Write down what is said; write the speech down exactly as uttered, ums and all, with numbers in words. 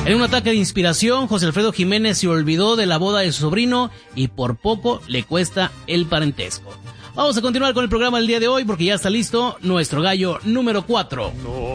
En un ataque de inspiración, José Alfredo Jiménez se olvidó de la boda de su sobrino y por poco le cuesta el parentesco. Vamos a continuar con el programa del día de hoy porque ya está listo nuestro gallo número cuatro. No.